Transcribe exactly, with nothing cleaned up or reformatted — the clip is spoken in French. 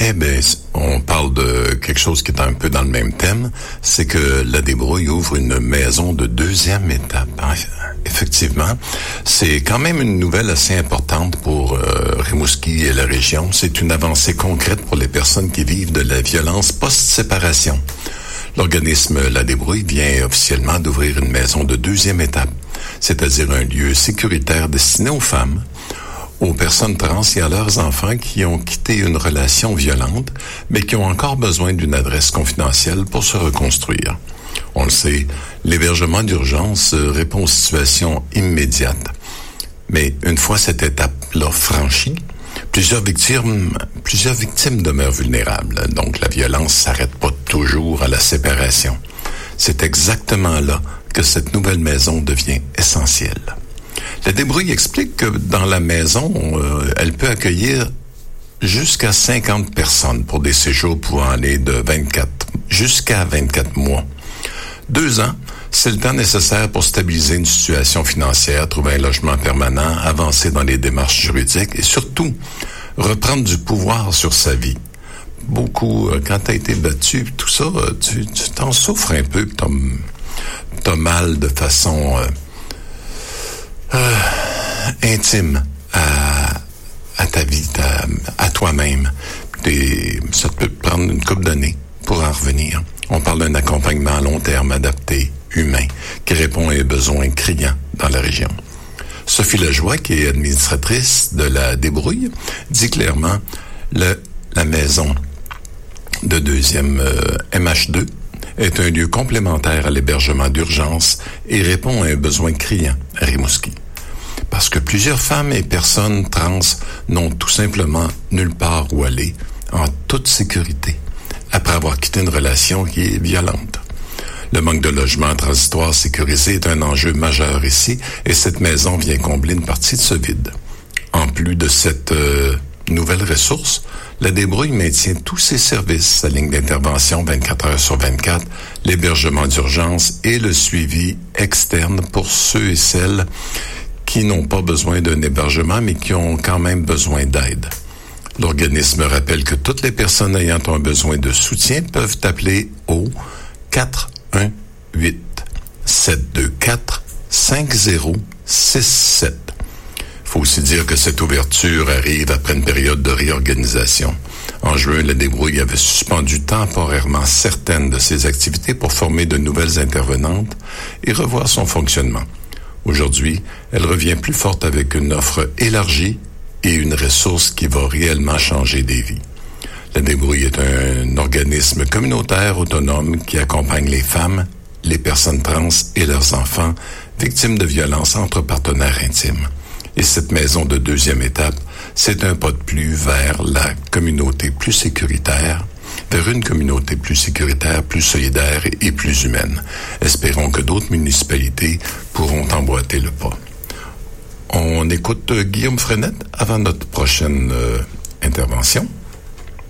Eh bien, on parle de quelque chose qui est un peu dans le même thème, c'est que la débrouille ouvre une maison de deuxième étape. Hein? Effectivement, c'est quand même une nouvelle assez importante pour euh, Rimouski et la région. C'est une avancée concrète pour les personnes qui vivent de la violence post-séparation. L'organisme La Débrouille vient officiellement d'ouvrir une maison de deuxième étape, c'est-à-dire un lieu sécuritaire destiné aux femmes, aux personnes trans et à leurs enfants qui ont quitté une relation violente, mais qui ont encore besoin d'une adresse confidentielle pour se reconstruire. On le sait, l'hébergement d'urgence répond aux situations immédiates. Mais une fois cette étape-là franchie, plusieurs victimes, plusieurs victimes demeurent vulnérables. Donc la violence s'arrête pas toujours à la séparation. C'est exactement là que cette nouvelle maison devient essentielle. La Débrouille explique que dans la maison, euh, elle peut accueillir jusqu'à cinquante personnes pour des séjours pouvant aller de vingt-quatre jusqu'à vingt-quatre mois. Deux ans, c'est le temps nécessaire pour stabiliser une situation financière, trouver un logement permanent, avancer dans les démarches juridiques et surtout reprendre du pouvoir sur sa vie. Beaucoup, euh, quand tu as été battu, tout ça, tu, tu t'en souffres un peu, tu as mal de façon euh, euh, intime à, à ta vie, ta, à toi-même. T'es, ça peut te prendre une couple d'années pour en revenir. On parle d'un accompagnement à long terme adapté, humain, qui répond à un besoin criant dans la région. Sophie Lajoie, qui est administratrice de la Débrouille, dit clairement le, la maison de deuxième euh, M H deux est un lieu complémentaire à l'hébergement d'urgence et répond à un besoin criant à Rimouski. Parce que plusieurs femmes et personnes trans n'ont tout simplement nulle part où aller en toute sécurité après avoir quitté une relation qui est violente. Le manque de logement transitoire sécurisé est un enjeu majeur ici et cette maison vient combler une partie de ce vide. En plus de cette euh, nouvelle ressource, la Débrouille maintient tous ses services, sa ligne d'intervention vingt-quatre heures sur vingt-quatre, l'hébergement d'urgence et le suivi externe pour ceux et celles qui n'ont pas besoin d'un hébergement mais qui ont quand même besoin d'aide. L'organisme rappelle que toutes les personnes ayant un besoin de soutien peuvent appeler au quatre un huit, sept deux quatre, cinq zéro six sept. Il faut aussi dire que cette ouverture arrive après une période de réorganisation. En juin, la Débrouille avait suspendu temporairement certaines de ses activités pour former de nouvelles intervenantes et revoir son fonctionnement. Aujourd'hui, elle revient plus forte avec une offre élargie et une ressource qui va réellement changer des vies. La Débrouille est un organisme communautaire autonome qui accompagne les femmes, les personnes trans et leurs enfants victimes de violences entre partenaires intimes. Et cette maison de deuxième étape, c'est un pas de plus vers la communauté plus sécuritaire, vers une communauté plus sécuritaire, plus solidaire et plus humaine. Espérons que d'autres municipalités pourront emboîter le pas. On écoute Guillaume Frenette avant notre prochaine euh, intervention.